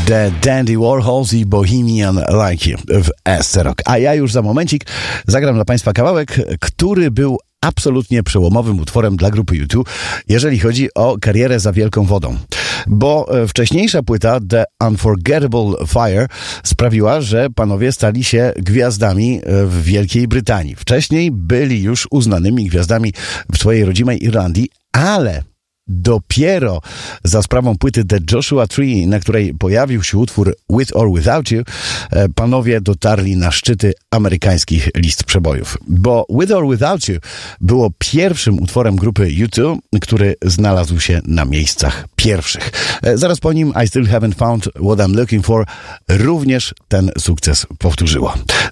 The Dandy Warhols i Bohemian Like You w SC-Rock. A ja już za momencik zagram dla Państwa kawałek, który był absolutnie przełomowym utworem dla grupy U2, jeżeli chodzi o karierę za wielką wodą. Bo wcześniejsza płyta The Unforgettable Fire sprawiła, że panowie stali się gwiazdami w Wielkiej Brytanii. Wcześniej byli już uznanymi gwiazdami w swojej rodzimej Irlandii, ale dopiero za sprawą płyty The Joshua Tree, na której pojawił się utwór With or Without You, panowie dotarli na szczyty amerykańskich list przebojów. Bo With or Without You było pierwszym utworem grupy U2, który znalazł się na miejscach pierwszych. Zaraz po nim I Still Haven't Found What I'm Looking For również ten sukces powtórzyło.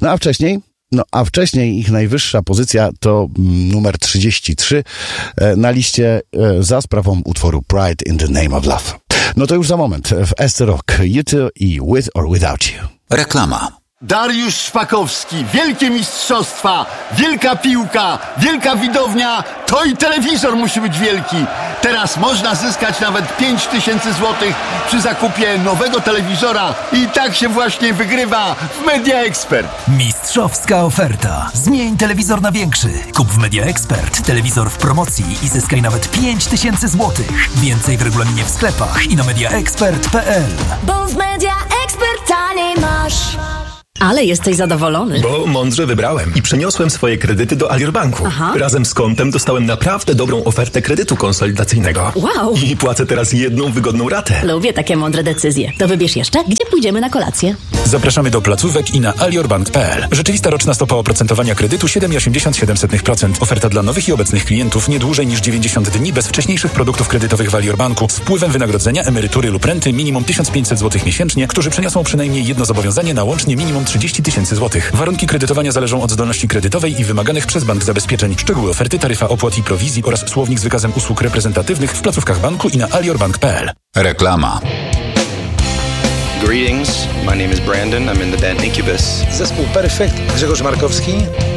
A wcześniej ich najwyższa pozycja to numer 33 na liście za sprawą utworu Pride in the Name of Love. No to już za moment w SC-Rock, U2 i With or Without You. Reklama. Dariusz Szpakowski, wielkie mistrzostwa, wielka piłka, wielka widownia, to i telewizor musi być wielki. Teraz można zyskać nawet 5000 złotych przy zakupie nowego telewizora i tak się właśnie wygrywa w Media Expert. Mistrzowska oferta. Zmień telewizor na większy. Kup w Media Expert telewizor w promocji i zyskaj nawet 5000 złotych. Więcej w regulaminie w sklepach i na mediaexpert.pl. Bo w Media Expert taniej masz. Ale jesteś zadowolony. Bo mądrze wybrałem i przeniosłem swoje kredyty do Alior Banku. Aha. Razem z kontem dostałem naprawdę dobrą ofertę kredytu konsolidacyjnego. Wow. I płacę teraz jedną wygodną ratę. Lubię takie mądre decyzje. To wybierz jeszcze, gdzie pójdziemy na kolację. Zapraszamy do placówek i na aliorbank.pl. Rzeczywista roczna stopa oprocentowania kredytu 7,87%. Oferta dla nowych i obecnych klientów nie dłużej niż 90 dni bez wcześniejszych produktów kredytowych w Alior Banku z wpływem wynagrodzenia, emerytury lub renty minimum 1500 zł miesięcznie, którzy przeniosą przynajmniej jedno zobowiązanie na łącznie minimum 30 000 złotych. Warunki kredytowania zależą od zdolności kredytowej i wymaganych przez bank zabezpieczeń. Szczegóły oferty, taryfa opłat i prowizji oraz słownik z wykazem usług reprezentatywnych w placówkach banku i na aliorbank.pl. Reklama. Greetings, my name is Brandon, I'm in the band Incubus. Zespół Perfekt, Grzegorz Markowski.